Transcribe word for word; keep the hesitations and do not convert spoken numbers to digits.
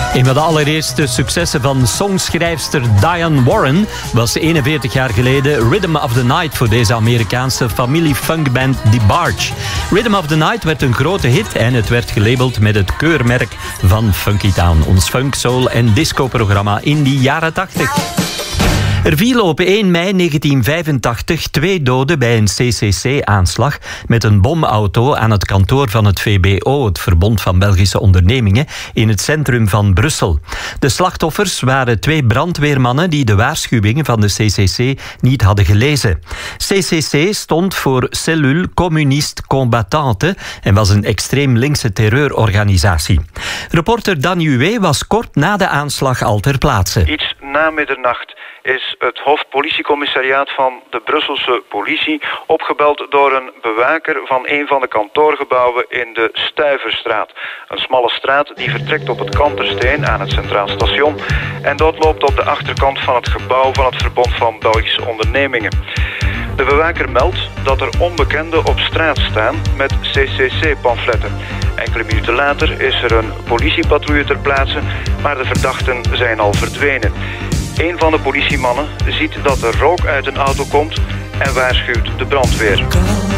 Een van de allereerste successen van songschrijfster Diane Warren was eenenveertig jaar geleden Rhythm of the Night voor deze Amerikaanse familie-funkband DeBarge. Rhythm of the Night werd een grote hit en het werd gelabeld met het keurmerk van Funky Town, ons funk, soul en disco-programma in die jaren tachtig. Er vielen op één mei negentien vijfentachtig twee doden bij een C C C-aanslag met een bomauto aan het kantoor van het V B O, het Verbond van Belgische Ondernemingen, in het centrum van Brussel. De slachtoffers waren twee brandweermannen die de waarschuwingen van de C C C niet hadden gelezen. C C C stond voor Cellule Communiste Combattante en was een extreem linkse terreurorganisatie. Reporter Dan Hué was kort na de aanslag al ter plaatse. Iets na middernacht is het hoofdpolitiecommissariaat van de Brusselse politie opgebeld door een bewaker van een van de kantoorgebouwen in de Stuyverstraat. Een smalle straat die vertrekt op het Kantersteen aan het Centraal Station en doodloopt op de achterkant van het gebouw van het Verbond van Belgische Ondernemingen. De bewaker meldt dat er onbekenden op straat staan met C C C-pamfletten. Enkele minuten later is er een politiepatrouille ter plaatse, maar de verdachten zijn al verdwenen. Een van de politiemannen ziet dat er rook uit een auto komt en waarschuwt de brandweer.